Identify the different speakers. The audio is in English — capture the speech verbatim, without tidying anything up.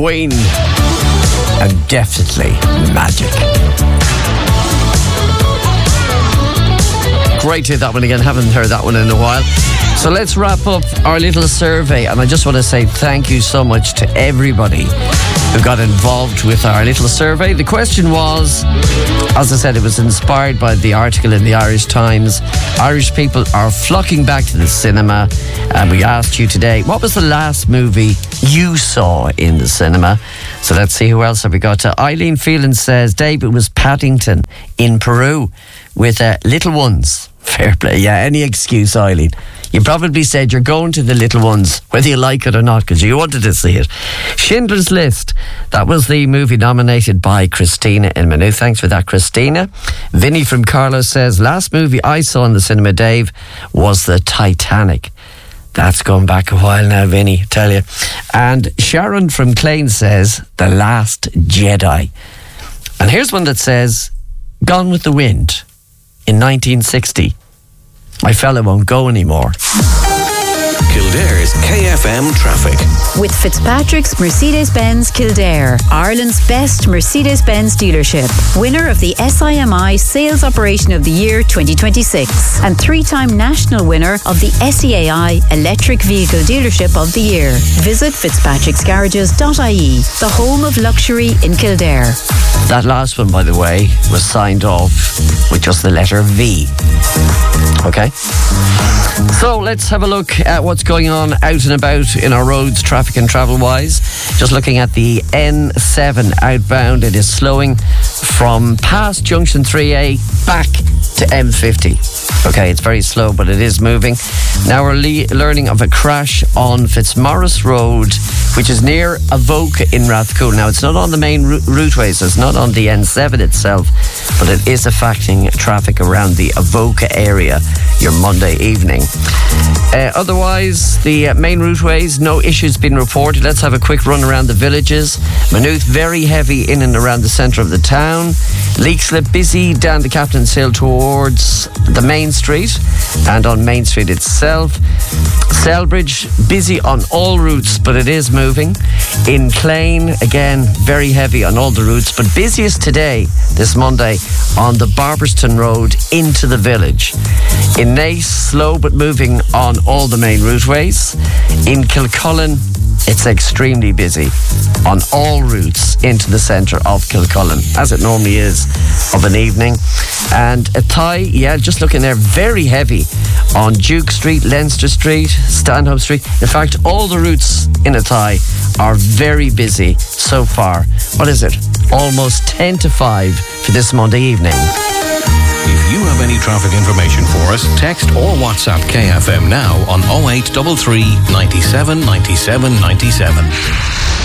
Speaker 1: Queen. And definitely Magic. Great to hear that one again. Haven't heard that one in a while. So let's wrap up our little survey. And I just want to say thank you so much to everybody who got involved with our little survey. The question was, as I said, it was inspired by the article in the Irish Times. Irish people are flocking back to the cinema. And we asked you today, what was the last movie you saw in the cinema? So let's see who else have we got. Uh, Eileen Phelan says, Dave, it was Paddington in Peru with uh, Little Ones. Fair play. Yeah, any excuse, Eileen. You probably said you're going to the Little Ones, whether you like it or not, because you wanted to see it. Schindler's List. That was the movie nominated by Christina in Maynooth. Thanks for that, Christina. Vinny from Carlos says, last movie I saw in the cinema, Dave, was the Titanic. That's going back a while now, Vinny, tell you. And Sharon from Clane says, The Last Jedi. And here's one that says, Gone with the Wind in nineteen sixty. My fella won't go anymore.
Speaker 2: Kildare's K F M traffic.
Speaker 3: With Fitzpatrick's Mercedes-Benz Kildare, Ireland's best Mercedes-Benz dealership, winner of the S I M I Sales Operation of the Year twenty twenty-six, and three-time national winner of the S E A I Electric Vehicle Dealership of the Year. Visit fitzpatricks garages dot I E, the home of luxury in Kildare.
Speaker 1: That last one, by the way, was signed off with just the letter V. Okay? So let's have a look at what's going on out and about in our roads, traffic and travel-wise. Just looking at the N seven outbound, it is slowing from past Junction three A back to M fifty. Okay, it's very slow, but it is moving. Now we're le- learning of a crash on Fitzmaurice Road, which is near Avoca in Rathcoole. Now, it's not on the main ro- routeways, it's not on the N seven itself, but it is affecting traffic around the Avoca area your Monday evening. Uh, otherwise, the uh, main routeways, no issues been reported. Let's have a quick run around the villages. Maynooth, very heavy in and around the centre of the town. Leixlip, busy down the Captain's Hill towards the main street and on Main Street itself. Selbridge, busy on all routes, but it is moving. In Clane, again, very heavy on all the routes, but busiest today, this Monday, on the Barberston Road into the village. In Naas, slow but moving on all the main routeways. In Kilcullen, it's extremely busy on all routes into the centre of Kilcullen, as it normally is of an evening. And Athy, yeah, just looking there, very heavy on Duke Street, Leinster Street, Stanhope Street. In fact, all the routes in Athy are very busy so far. What is it? Almost ten to five for this Monday evening.
Speaker 2: If you have any traffic information for us, text or WhatsApp K F M now on oh eight three three, nine seven, nine seven, nine seven.